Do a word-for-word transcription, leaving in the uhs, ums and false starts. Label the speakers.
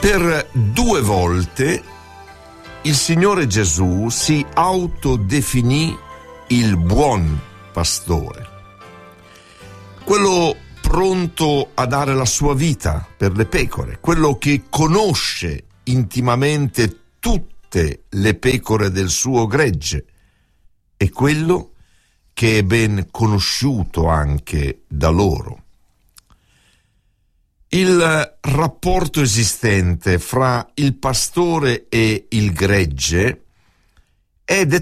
Speaker 1: Per due volte il Signore Gesù si autodefinì il buon pastore, quello pronto a dare la sua vita per le pecore, quello che conosce intimamente tutte le pecore del suo gregge e quello che è ben conosciuto anche da loro. Il rapporto esistente fra il pastore e il gregge è